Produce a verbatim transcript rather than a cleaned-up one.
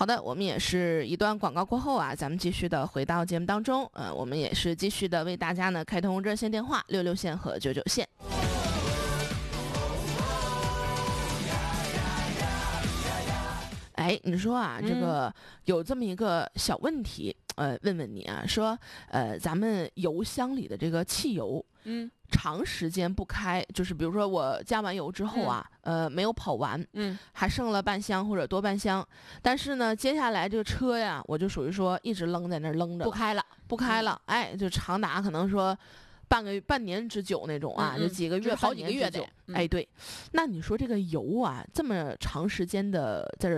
好的，我们也是一段广告过后啊，咱们继续的回到节目当中。呃，我们也是继续的为大家呢开通热线电话六六线和九九线。哎，你说啊，这个有这么一个小问题，呃，问问你啊，说，呃，咱们油箱里的这个汽油， 嗯， 长时间不开，就是比如说我加完油之后啊，嗯、呃，没有跑完， 嗯， 还剩了半箱或者多半箱，但是呢，接下来这个车呀，我就属于说一直扔在那儿扔着， 不开了， 不开了，嗯、哎，就长达可能说。半个半年之久那种啊， 嗯嗯就几个月、 好几个月的。 嗯、 哎，对，那你说这个油啊，这么长时间的在这